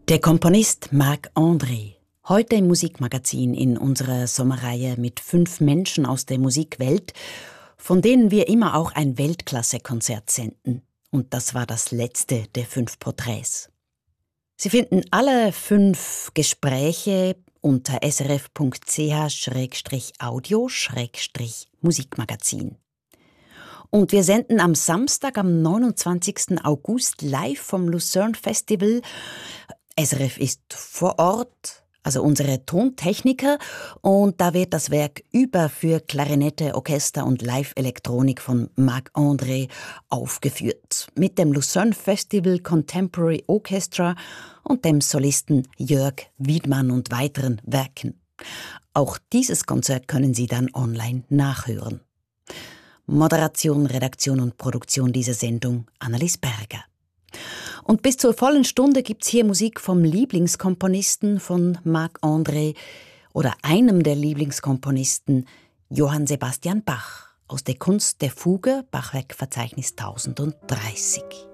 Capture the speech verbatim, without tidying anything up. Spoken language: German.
Der Komponist Marc-André. Heute im Musikmagazin in unserer Sommerreihe mit fünf Menschen aus der Musikwelt, von denen wir immer auch ein Weltklasse-Konzert senden. Und das war das letzte der fünf Porträts. Sie finden alle fünf Gespräche unter s r f punkt c h schrägstrich audio schrägstrich musikmagazin. Und wir senden am Samstag, am neunundzwanzigsten August live vom Lucerne Festival. S R F ist vor Ort, also unsere Tontechniker, und da wird das Werk Über für Klarinette, Orchester und Live-Elektronik von Marc-André aufgeführt. Mit dem Lucerne Festival Contemporary Orchestra und dem Solisten Jörg Wiedmann und weiteren Werken. Auch dieses Konzert können Sie dann online nachhören. Moderation, Redaktion und Produktion dieser Sendung Annelies Berger. Und bis zur vollen Stunde gibt's hier Musik vom Lieblingskomponisten von Marc-André oder einem der Lieblingskomponisten, Johann Sebastian Bach, aus der Kunst der Fuge, Bachwerkverzeichnis tausenddreißig.